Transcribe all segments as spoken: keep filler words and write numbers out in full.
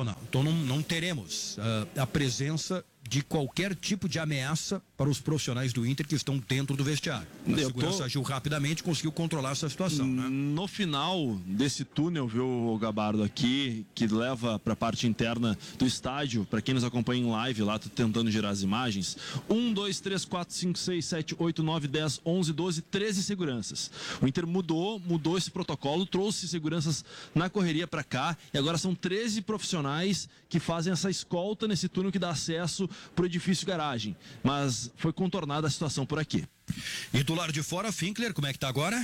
Internacional. Então não, não teremos uh, a presença de qualquer tipo de ameaça para os profissionais do Inter que estão dentro do vestiário. A Eu segurança tô... agiu rapidamente, conseguiu controlar essa situação, né? No final desse túnel, viu, Gabardo, aqui, que leva para a parte interna do estádio, para quem nos acompanha em live lá, tô tentando girar as imagens, um, dois, três, quatro, cinco, seis, sete, oito, nove, dez, onze, doze, treze seguranças. O Inter mudou, mudou esse protocolo, trouxe seguranças na correria para cá, e agora são treze profissionais que fazem essa escolta nesse túnel que dá acesso para o edifício garagem. Mas foi contornada a situação por aqui. E do lado de fora, Finkler, como é que tá agora?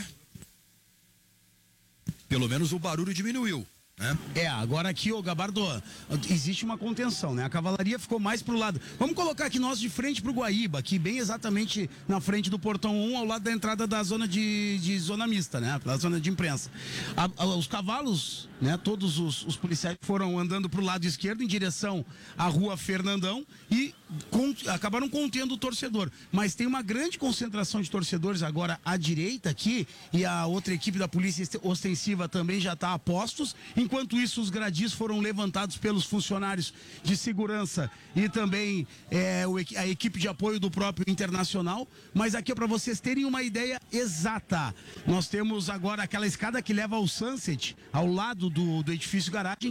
Pelo menos o barulho diminuiu, né? É, agora aqui, ô Gabardo, existe uma contenção, né? A cavalaria ficou mais pro lado. Vamos colocar aqui nós de frente pro Guaíba, aqui bem exatamente na frente do portão um, ao lado da entrada da zona de, de zona mista, né? Da zona de imprensa. A, a, os cavalos, né? Todos os, os policiais foram andando pro lado esquerdo em direção à rua Fernandão e com, acabaram contendo o torcedor. Mas tem uma grande concentração de torcedores agora à direita aqui, e a outra equipe da polícia ostensiva também já está a postos. Enquanto isso, os gradis foram levantados pelos funcionários de segurança e também é, a equipe de apoio do próprio Internacional. Mas aqui é para vocês terem uma ideia exata. Nós temos agora aquela escada que leva ao Sunset, ao lado do, do edifício garagem,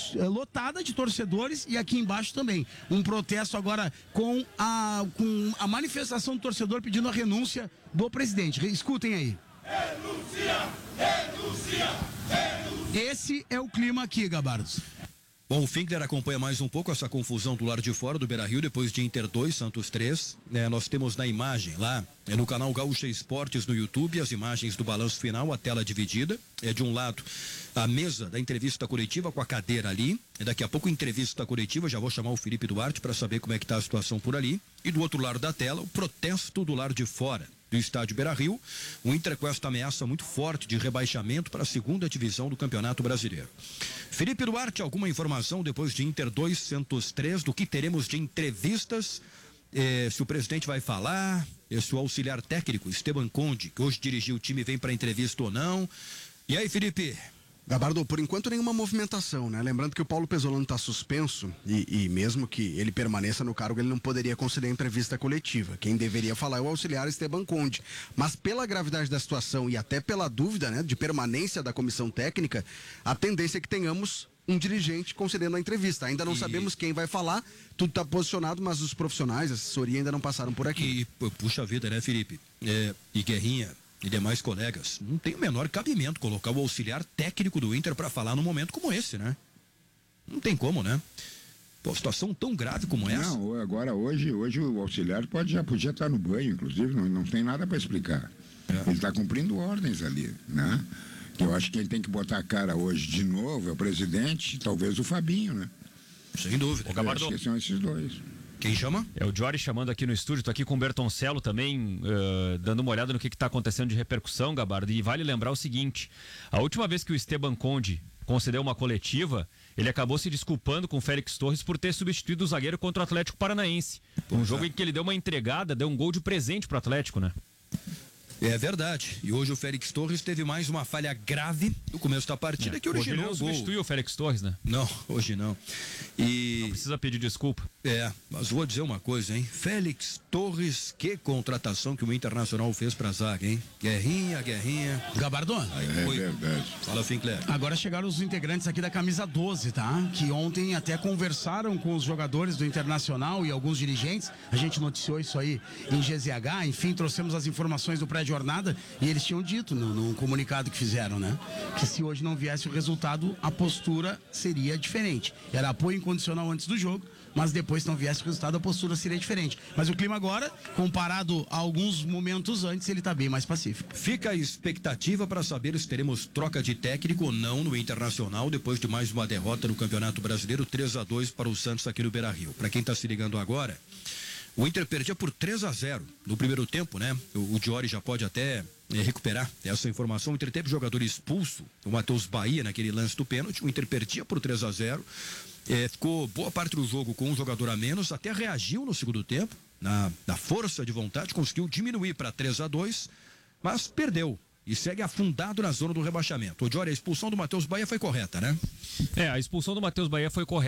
lotada de torcedores, e aqui embaixo também. Um protesto agora com a, com a manifestação do torcedor pedindo a renúncia do presidente. Escutem aí. Renúncia! Renúncia! Renúncia! Esse é o clima aqui, Gabardos. Bom, o Finkler acompanha mais um pouco essa confusão do lado de fora do Beira-Rio, depois de Inter dois, Santos três. É, nós temos na imagem lá, é no canal Gaúcha Esportes no YouTube, as imagens do balanço final, a tela dividida. É de um lado a mesa da entrevista coletiva com a cadeira ali. E daqui a pouco entrevista coletiva, já vou chamar o Felipe Duarte para saber como é que está a situação por ali. E do outro lado da tela, o protesto do lado de fora do estádio Beira-Rio, o Inter com esta ameaça muito forte de rebaixamento para a segunda divisão do Campeonato Brasileiro. Felipe Duarte, alguma informação depois de Inter dois, Santos três, do que teremos de entrevistas, eh, se o presidente vai falar, eh, se o auxiliar técnico, Esteban Conde, que hoje dirigiu o time, vem para entrevista ou não. E aí, Felipe? Gabardo, por enquanto nenhuma movimentação, né? Lembrando que o Paulo Pesolano está suspenso e, e mesmo que ele permaneça no cargo, ele não poderia conceder entrevista coletiva. Quem deveria falar é o auxiliar Esteban Conde. Mas pela gravidade da situação e até pela dúvida, né, de permanência da comissão técnica, a tendência é que tenhamos um dirigente concedendo a entrevista. Ainda não e... sabemos quem vai falar, tudo está posicionado, mas os profissionais, a assessoria ainda não passaram por aqui. E puxa vida, né, Felipe? É, e Guerrinha e demais colegas, não tem o menor cabimento colocar o auxiliar técnico do Inter para falar num momento como esse, né? Não tem como, né? Pô, situação tão grave como essa. Não, agora hoje, hoje o auxiliar pode, já podia estar no banho, inclusive, não, não tem nada para explicar. É. Ele está cumprindo ordens ali, né? Que eu acho que ele tem que botar a cara hoje de novo, é o presidente, talvez o Fabinho, né? Sem dúvida. Eu acho que são esses dois. Quem chama? É o Jory chamando aqui no estúdio, tô aqui com o Bertoncello também, uh, dando uma olhada no que está acontecendo de repercussão, Gabardo, e vale lembrar o seguinte, a última vez que o Esteban Conde concedeu uma coletiva, ele acabou se desculpando com o Félix Torres por ter substituído o zagueiro contra o Atlético Paranaense, um jogo em que ele deu uma entregada, deu um gol de presente pro Atlético, né? É verdade. E hoje o Félix Torres teve mais uma falha grave no começo da partida é. que originou hoje ele não o gol. Substituiu o Félix Torres, né? Não, hoje não. E... Não precisa pedir desculpa. É, mas vou dizer uma coisa, hein? Félix Torres, que contratação que o Internacional fez pra zaga, hein? Guerrinha, Guerrinha. Gabardo? É foi... verdade. Fala, Finkler. Agora chegaram os integrantes aqui da camisa doze, tá? Que ontem até conversaram com os jogadores do Internacional e alguns dirigentes. A gente noticiou isso aí em G Z H, enfim, trouxemos as informações do prédio jornada, e eles tinham dito no, no comunicado que fizeram, né? Que se hoje não viesse o resultado, a postura seria diferente. Era apoio incondicional antes do jogo, mas depois se não viesse o resultado, a postura seria diferente. Mas o clima agora, comparado a alguns momentos antes, ele tá bem mais pacífico. Fica a expectativa para saber se teremos troca de técnico ou não no Internacional, depois de mais uma derrota no Campeonato Brasileiro, três a dois para o Santos aqui no Beira-Rio. Para quem tá se ligando agora, o Inter perdia por três a zero no primeiro tempo, né? O, o Diori já pode até é, recuperar essa informação. O Inter teve jogador expulso, o Matheus Bahia, naquele lance do pênalti. O Inter perdia por três a zero. É, ficou boa parte do jogo com um jogador a menos, até reagiu no segundo tempo, na, na força de vontade, conseguiu diminuir para três a dois, mas perdeu. E segue afundado na zona do rebaixamento. O Diori, a expulsão do Matheus Bahia foi correta, né? É, a expulsão do Matheus Bahia foi correta.